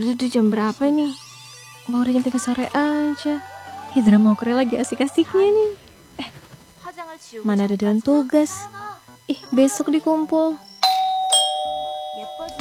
Udah jam berapa nih? Baru jam 3 sore aja. Hidra mau Korea lagi asik-asiknya nih. Mana ada dengan tugas. Besok dikumpul.